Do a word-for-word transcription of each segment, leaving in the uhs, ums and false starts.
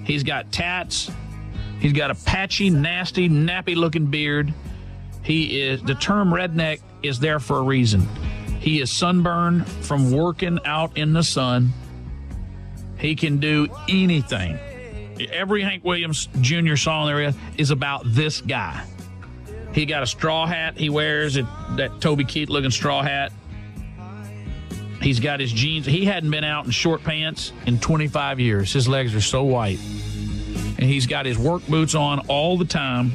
He's got tats. He's got a patchy, nasty, nappy-looking beard. He is, the term redneck is there for a reason. He is sunburned from working out in the sun. He can do anything. Every Hank Williams Junior song there is, is about this guy. He got a straw hat he wears, it, that Toby Keith-looking straw hat. He's got his jeans. He hadn't been out in short pants in twenty-five years. His legs are so white. And he's got his work boots on all the time.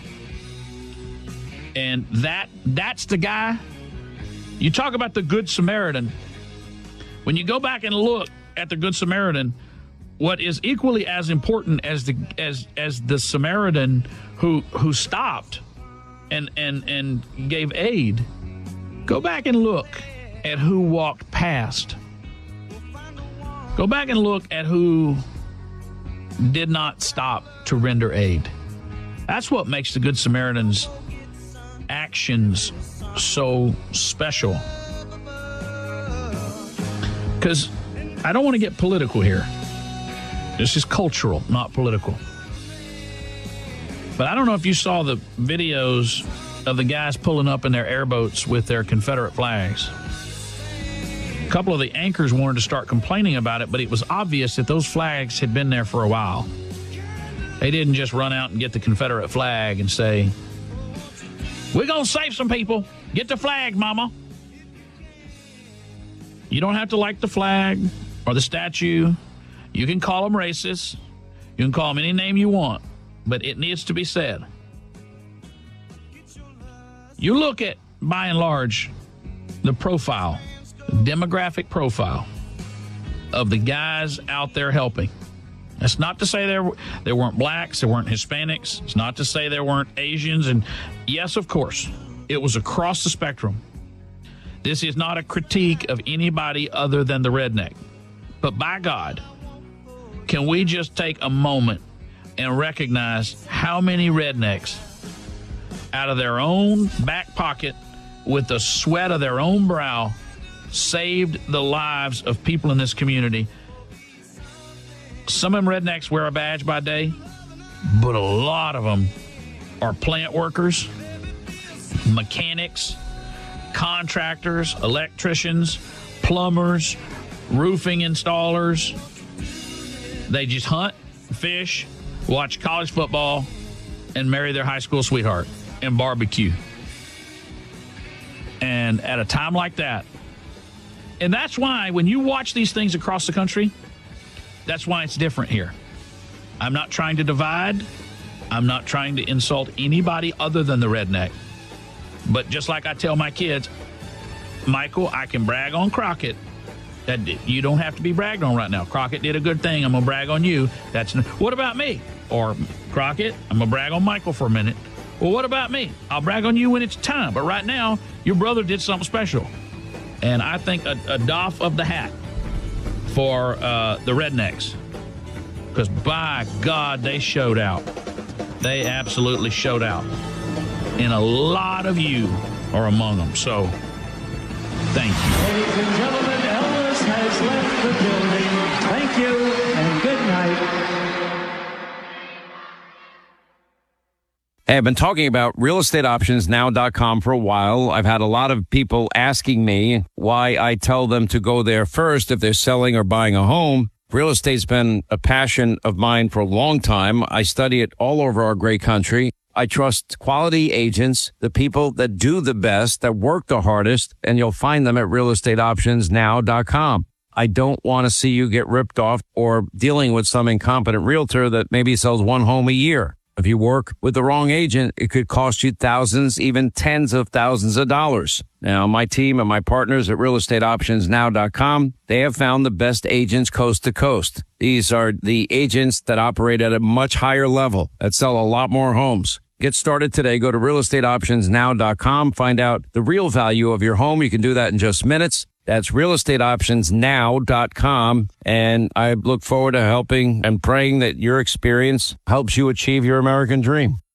And that that's the guy. You talk about the Good Samaritan. When you go back and look at the Good Samaritan, what is equally as important as the as as the Samaritan who who stopped and and and gave aid, go back and look at who walked past. Go back and look at who did not stop to render aid. That's what makes the Good Samaritan's actions so special. Because I don't want to get political here. This is cultural, not political. But I don't know if you saw the videos of the guys pulling up in their airboats with their Confederate flags. A couple of the anchors wanted to start complaining about it, but it was obvious that those flags had been there for a while. They didn't just run out and get the Confederate flag and say, "We're going to save some people. Get the flag, mama." You don't have to like the flag or the statue. You can call them racist. You can call them any name you want, but it needs to be said. You look at, by and large, the profile, the demographic profile of the guys out there helping. That's not to say there, there weren't blacks, there weren't Hispanics. It's not to say there weren't Asians. And yes, of course, it was across the spectrum. This is not a critique of anybody other than the redneck. But by God, can we just take a moment and recognize how many rednecks out of their own back pocket with the sweat of their own brow saved the lives of people in this community? Some of them rednecks wear a badge by day, but a lot of them are plant workers, mechanics, contractors, electricians, plumbers, roofing installers. They just hunt, fish, watch college football, and marry their high school sweetheart and barbecue. And at a time like that, and that's why when you watch these things across the country, that's why it's different here. I'm not trying to divide. I'm not trying to insult anybody other than the redneck. But just like I tell my kids, Michael, I can brag on Crockett. That you don't have to be bragged on right now. Crockett did a good thing. I'm going to brag on you. That's what about me? Or Crockett, I'm going to brag on Michael for a minute. Well, what about me? I'll brag on you when it's time. But right now, your brother did something special. And I think a, a doff of the hat for uh, the rednecks. Because by God, they showed out. They absolutely showed out. And a lot of you are among them. So, thank you. Ladies and gentlemen, Elvis has left the building. Thank you and good night. Hey, I've been talking about real estate options now dot com for a while. I've had a lot of people asking me why I tell them to go there first if they're selling or buying a home. Real estate's been a passion of mine for a long time. I study it all over our great country. I trust quality agents, the people that do the best, that work the hardest, and you'll find them at real estate options now dot com. I don't want to see you get ripped off or dealing with some incompetent realtor that maybe sells one home a year. If you work with the wrong agent, it could cost you thousands, even tens of thousands of dollars. Now, my team and my partners at real estate options now dot com, they have found the best agents coast to coast. These are the agents that operate at a much higher level, that sell a lot more homes. Get started today. Go to real estate options now dot com. Find out the real value of your home. You can do that in just minutes. That's real estate options now dot com. And I look forward to helping and praying that your experience helps you achieve your American dream.